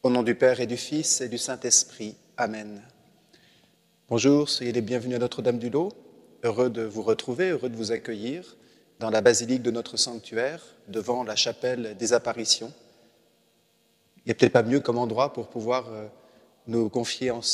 Au nom du Père et du Fils et du Saint-Esprit. Amen. Bonjour, soyez les bienvenus à Notre-Dame-du-Lot. Heureux de vous retrouver, heureux de vous accueillir dans la basilique de notre sanctuaire, devant la chapelle des apparitions. Il n'y a peut-être pas mieux comme endroit pour pouvoir nous confier